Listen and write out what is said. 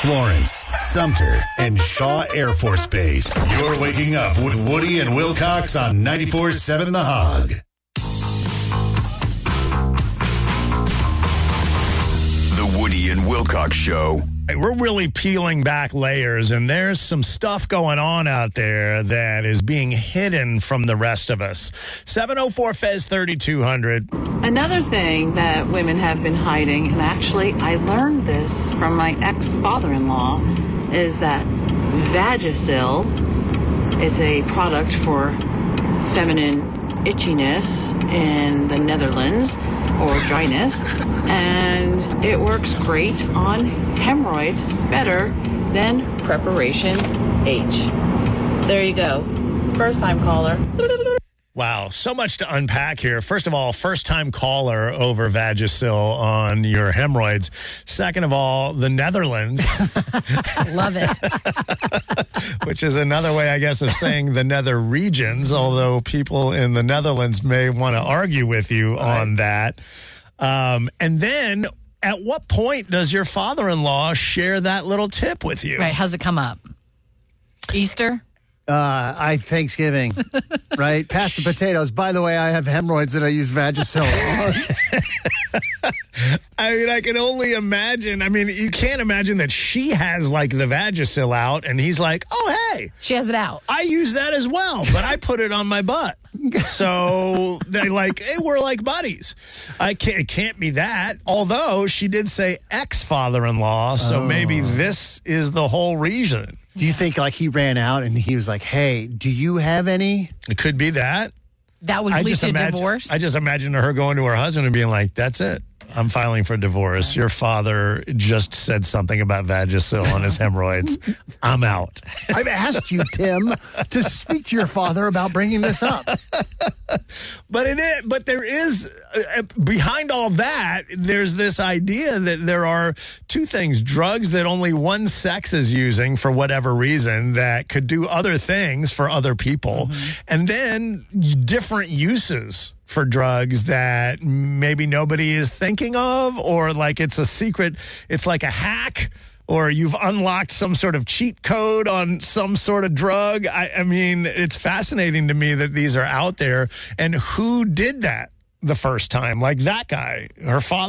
Florence, Sumter, and Shaw Air Force Base. You're waking up with Woody and Wilcox on 94.7 The Hog. The Woody and Wilcox Show. We're really peeling back layers, and there's some stuff going on out there that is being hidden from the rest of us. 704-FEZ-3200. Another thing that women have been hiding, and actually I learned this from my ex-father-in-law, is that Vagisil is a product for feminine itchiness in the Netherlands, or dryness, and it works great on hemorrhoids, better than Preparation H. There you go. First time caller. Wow, so much to unpack here. First of all, first-time caller over Vagisil on your hemorrhoids. Second of all, the Netherlands. Love it. Which is another way, I guess, of saying the nether regions, although people in the Netherlands may want to argue with you on that. And then, at what point does your father-in-law share that little tip with you? Right, how's it come up? Easter? Thanksgiving, right? Pass the potatoes. By the way, I have hemorrhoids that I use Vagisil on. I mean, I can only imagine. I mean, you can't imagine that she has, like, the Vagisil out, and he's like, oh, hey. She has it out. I use that as well, but I put it on my butt. So they like, hey, we're like buddies. It can't be that. Although she did say ex-father-in-law, so maybe this is the whole reason. Do you think, like, he ran out and he was like, hey, do you have any? It could be that. That would lead to divorce? I just imagine her going to her husband and being like, that's it. I'm filing for divorce. Your father just said something about Vagisil on his hemorrhoids. I'm out. I've asked you, Tim, to speak to your father about bringing this up. But there is, behind all that, there's this idea that there are two things. Drugs that only one sex is using for whatever reason that could do other things for other people. Mm-hmm. And then different uses for drugs that maybe nobody is thinking of, or like it's a secret, it's like a hack, or you've unlocked some sort of cheat code on some sort of drug. I mean, it's fascinating to me that these are out there, and who did that the first time? Like that guy, her father.